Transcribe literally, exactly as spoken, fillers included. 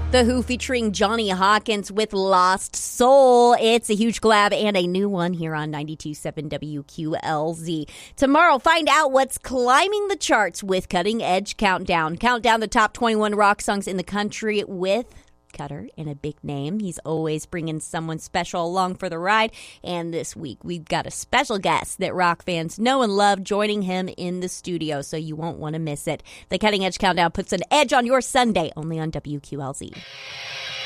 The Who featuring Johnny Hawkins with Lost Soul. It's a huge collab and a new one here on ninety-two point seven W Q L Z. Tomorrow, find out what's climbing the charts with Cutting Edge Countdown. Count down the top twenty-one rock songs in the country with Cutter and a big name. He's always bringing someone special along for the ride. And this week, we've got a special guest that rock fans know and love joining him in the studio, so you won't want to miss it. The Cutting Edge Countdown puts an edge on your Sunday, only on W Q L Z.